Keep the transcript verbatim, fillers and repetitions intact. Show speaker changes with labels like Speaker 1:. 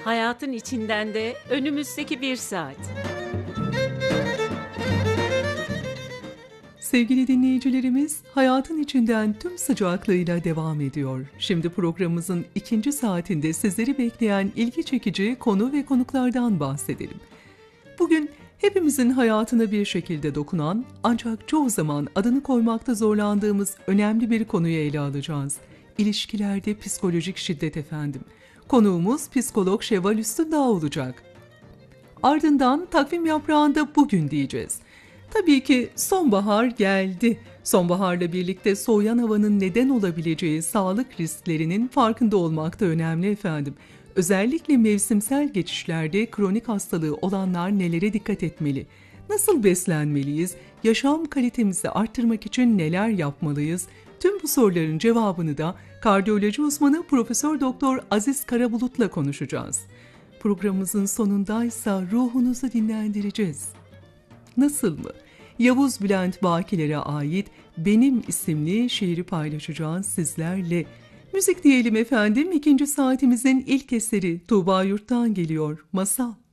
Speaker 1: Hayatın içinden de önümüzdeki bir saat.
Speaker 2: Sevgili dinleyicilerimiz, hayatın içinden tüm sıcaklığıyla devam ediyor. Şimdi programımızın ikinci saatinde sizleri bekleyen ilgi çekici konu ve konuklardan bahsedelim. Bugün hepimizin hayatına bir şekilde dokunan, ancak çoğu zaman adını koymakta zorlandığımız önemli bir konuyu ele alacağız. İlişkilerde psikolojik şiddet efendim. Konuğumuz psikolog Şevval Üstündağ olacak. Ardından takvim yaprağında bugün diyeceğiz. Tabii ki sonbahar geldi. Sonbaharla birlikte soğuyan havanın neden olabileceği sağlık risklerinin farkında olmak da önemli efendim. Özellikle mevsimsel geçişlerde kronik hastalığı olanlar nelere dikkat etmeli? Nasıl beslenmeliyiz? Yaşam kalitemizi arttırmak için neler yapmalıyız? Tüm bu soruların cevabını da kardiyoloji uzmanı Profesör Doktor Aziz Karabulut'la konuşacağız. Programımızın sonundaysa ruhunuzu dinlendireceğiz. Nasıl mı? Yavuz Bülent Bakilere ait Benim isimli şiiri paylaşacağız sizlerle. Müzik diyelim efendim, ikinci saatimizin ilk eseri Tuğba Yurt'tan geliyor, Masal.